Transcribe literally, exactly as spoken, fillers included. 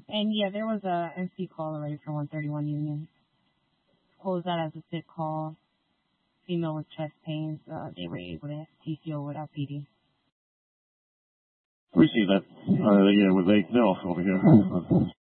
And yeah, there was a M C call already for one thirty-one Union. Closed that as a sick call. Female with chest pains. Uh, they were able to T C O without P D. We see that. Uh, yeah, with Lake Nell over here.